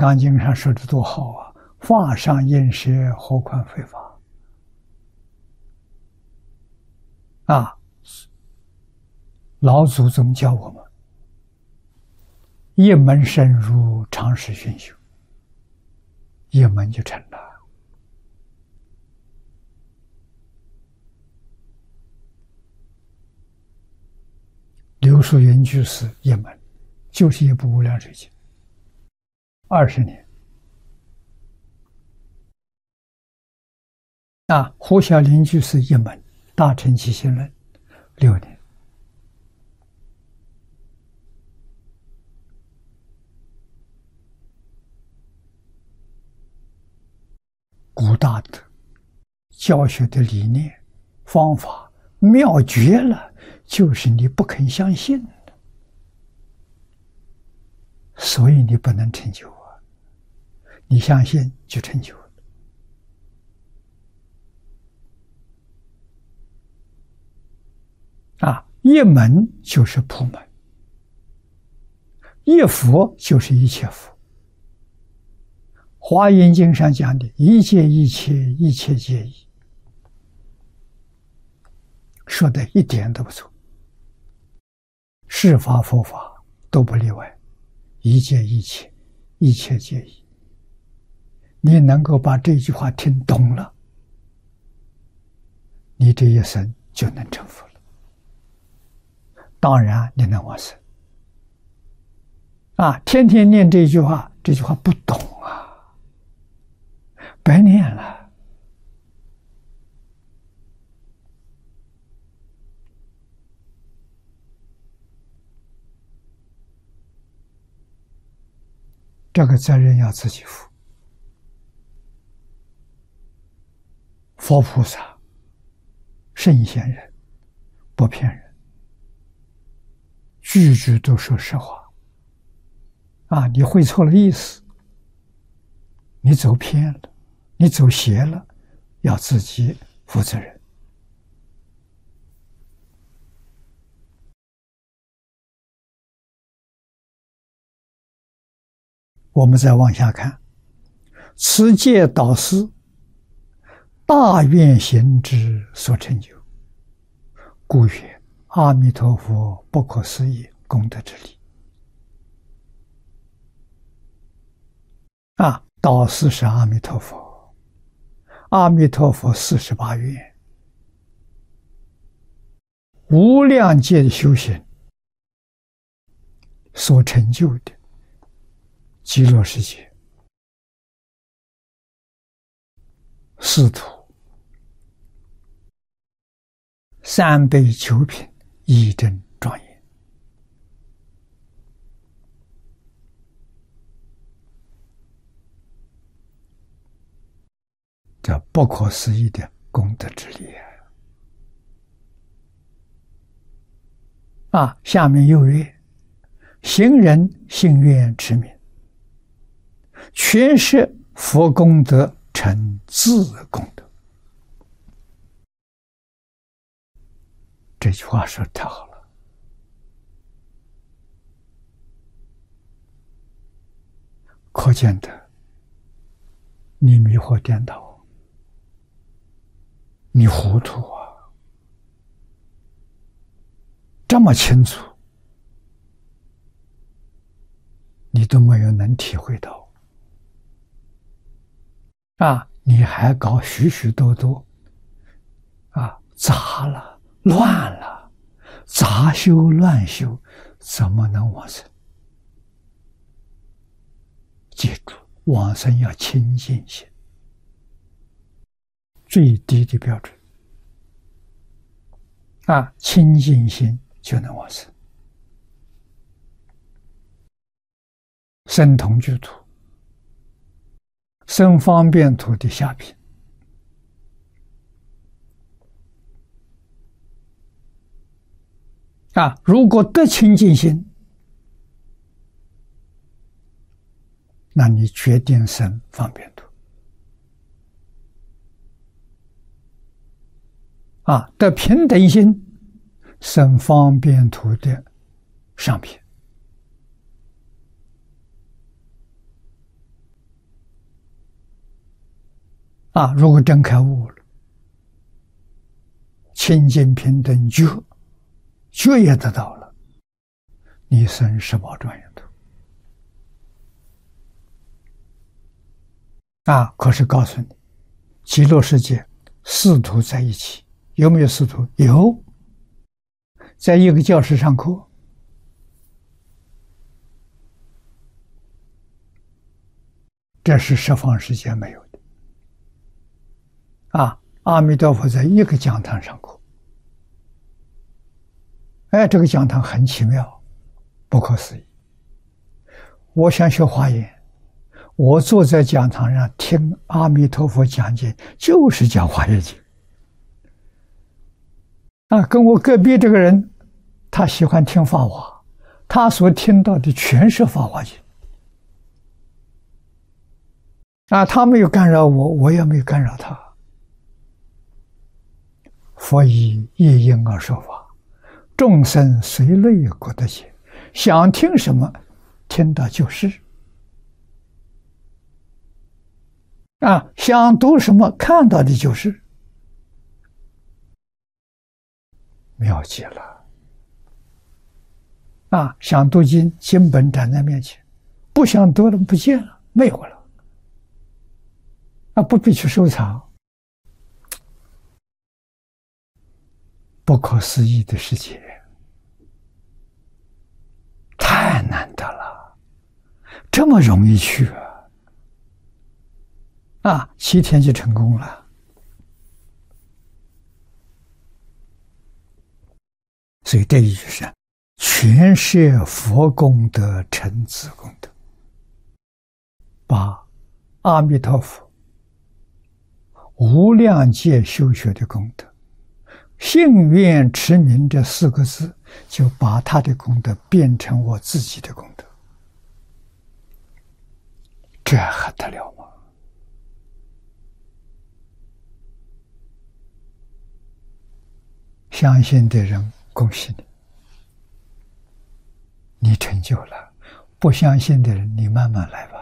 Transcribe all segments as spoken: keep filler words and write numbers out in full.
刚经》上说的多好啊！法上应舍，何况非法啊！老祖宗教我们一门深入，常识熏修，一门就成了。刘叔云居士一门就是一部《无量寿经》，二十年。啊，胡小林居士一门《大乘起信论》六年。古大德教学的理念、方法、妙绝了，就是你不肯相信的，所以你不能成就啊！你相信就成就了。啊，一门就是普门，一佛就是一切佛。华严经上讲的一切一切，一切皆一，说的一点都不错。是法佛法都不例外，一切一切，一切皆一。你能够把这句话听懂了，你这一生就能成佛了。当然你能往生啊！天天念这句话，这句话不懂啊，白念了。这个责任要自己负。佛菩萨、圣贤人不骗人，句句都说实话。啊，你会错了意思，你走偏了，你走邪了，要自己负责任。我们再往下看，此戒导师大愿行之所成就，故曰阿弥陀佛不可思议功德之力。啊，导师是阿弥陀佛，阿弥陀佛四十八愿，无量界的修行所成就的极乐世界，四土三杯九品，一真庄严。这不可思议的功德之力啊！啊，下面又曰：行人信愿持名，全是佛功德成自功德。这句话说得太好了，可见的你迷惑颠倒，你糊涂啊！这么清楚，你都没有能体会到啊！你还搞许许多多啊，杂了，乱了，杂修乱修，怎么能往生？记住，往生要清净心，最低的标准啊，清净心就能往生。生同居土，生方便土的下品。啊，如果得清净心，那你决定生方便土。啊，得平等心，生方便土的上品。 啊，如果真开悟了，清净平等觉，觉也得到了，你生十宝庄严土。啊，可是告诉你，极乐世界四土在一起，有没有四土？有，在一个教室上课。这是十方世界没有的。啊，阿弥陀佛在一个讲堂上课。哎，这个讲堂很奇妙，不可思议。我想学华严，我坐在讲堂上听阿弥陀佛讲解，就是讲华严经。啊，跟我隔壁这个人，他喜欢听法华，他所听到的全是法华经。啊，他没有干扰我，我也没有干扰他。佛以一因而说法，众生随类各得解，想听什么，听到就是。啊，想读什么，看到的就是。妙极了。啊，想读经，经本站在面前，不想读了，不见了，没有了。啊，不必去收藏。不可思议的世界，太难得了，这么容易去啊！啊，七天就成功了。所以这一句是全摄佛功德成子功德，把阿弥陀佛无量界修学的功德，信愿持名这四个字，就把他的功德变成我自己的功德，这还得了吗？相信的人恭喜你，你成就了；不相信的人，你慢慢来吧。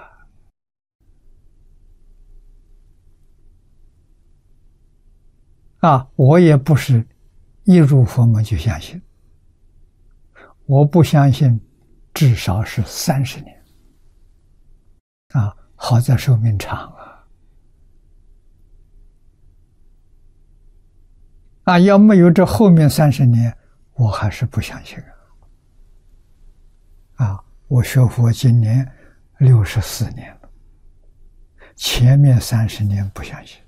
啊，我也不是一入佛门就相信，我不相信至少是三十年。啊，好在寿命长啊！啊，要没有这后面三十年，我还是不相信啊！啊，我学佛今年六十四年了，前面三十年不相信。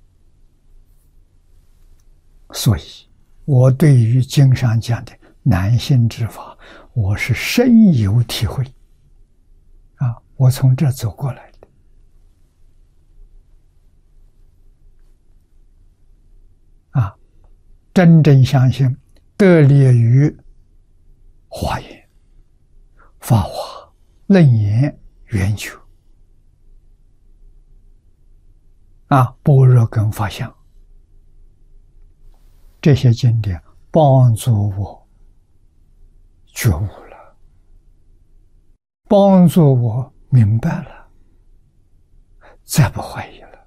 所以我对于经上讲的难信之法，我是深有体会啊！我从这走过来的啊，真正相信得力于华严、法华、楞严、圆觉啊，般若跟法相。这些经典帮助我觉悟了，帮助我明白了，再不怀疑了。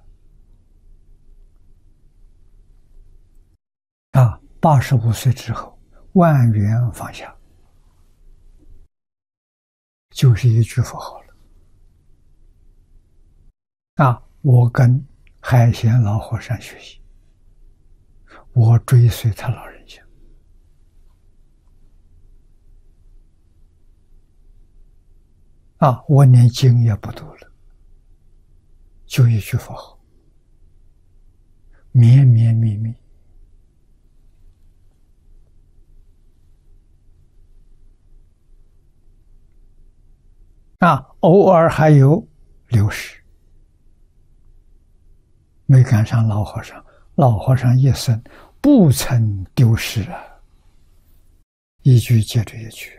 啊，八十五岁之后，万缘放下，就是一句佛号了。啊，我跟海贤老和尚学习。我追随他老人家，啊，我连经也不读了，就一句佛号，绵绵密密，啊，偶尔还有流失，没赶上老和尚，老和尚一生不曾丢失啊，一句接着一句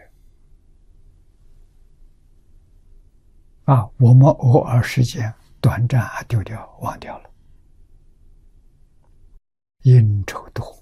啊，我们偶尔时间短暂还丢掉忘掉了，因愁多。